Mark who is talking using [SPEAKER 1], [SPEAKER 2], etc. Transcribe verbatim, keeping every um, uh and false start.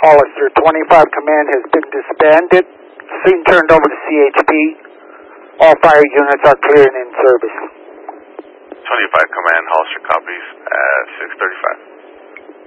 [SPEAKER 1] Hollister. twenty-five Command has been disbanded. Scene turned over to C H P. All fire units are clear and in service.
[SPEAKER 2] twenty-five Command, Hollister copies at six thirty-five.